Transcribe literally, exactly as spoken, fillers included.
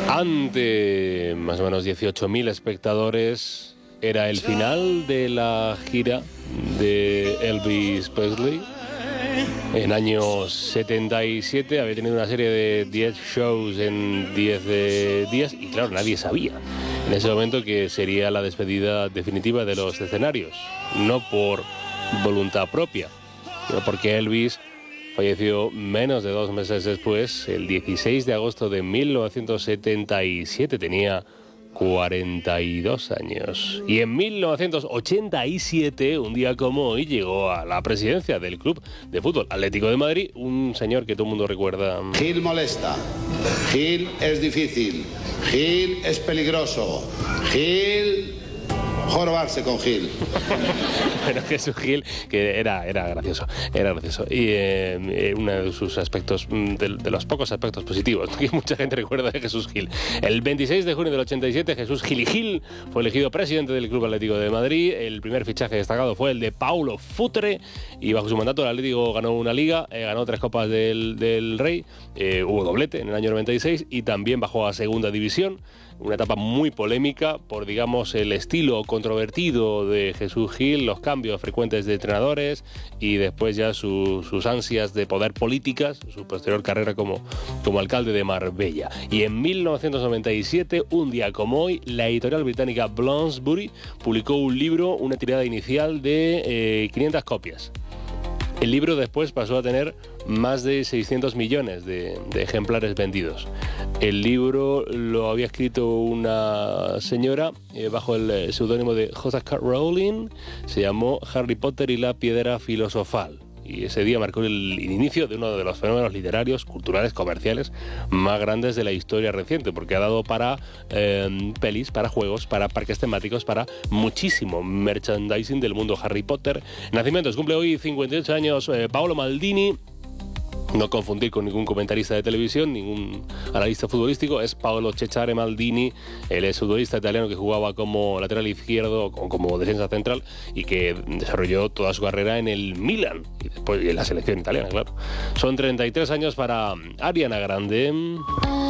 Ante más o menos dieciocho mil espectadores, era el final de la gira de Elvis Presley. En años setenta y siete había tenido una serie de diez shows en diez eh, días y claro, nadie sabía en ese momento que sería la despedida definitiva de los escenarios, no por voluntad propia, sino porque Elvis falleció menos de dos meses después, el dieciséis de agosto de mil novecientos setenta y siete, tenía cuarenta y dos años. Y en mil novecientos ochenta y siete, un día como hoy, llegó a la presidencia del Club de Fútbol Atlético de Madrid un señor que todo el mundo recuerda. Gil molesta, Gil es difícil, Gil es peligroso, Gil... jorobarse con Gil. Bueno, Jesús Gil, que era, era gracioso, era gracioso. Y eh, uno de sus aspectos, de, de los pocos aspectos positivos que mucha gente recuerda de Jesús Gil. El veintiséis de junio del ochenta y siete, Jesús Gil y Gil fue elegido presidente del Club Atlético de Madrid. El primer fichaje destacado fue el de Paulo Futre, y bajo su mandato el Atlético ganó una liga, eh, ganó tres copas del, del Rey, eh, hubo doblete en el año noventa y seis y también bajó a segunda división. Una etapa muy polémica por, digamos, el estilo controvertido de Jesús Gil, los cambios frecuentes de entrenadores y después ya su, sus ansias de poder políticas, su posterior carrera como, como alcalde de Marbella. Y en mil novecientos noventa y siete, un día como hoy, la editorial británica Bloomsbury publicó un libro, una tirada inicial de eh, quinientas copias. El libro después pasó a tener más de seiscientos millones de, de ejemplares vendidos. El libro lo había escrito una señora eh, bajo el seudónimo de J K Rowling. Se llamó Harry Potter y la piedra filosofal. Y ese día marcó el inicio de uno de los fenómenos literarios, culturales, comerciales más grandes de la historia reciente, porque ha dado para eh, pelis, para juegos, para parques temáticos, para muchísimo merchandising del mundo Harry Potter. Nacimientos, cumple hoy cincuenta y ocho años eh, Paolo Maldini. No confundir con ningún comentarista de televisión, ningún analista futbolístico, es Paolo Cesare Maldini, el futbolista italiano que jugaba como lateral izquierdo o como defensa central y que desarrolló toda su carrera en el Milan y después en la selección italiana, claro. Son treinta y tres años para Ariana Grande.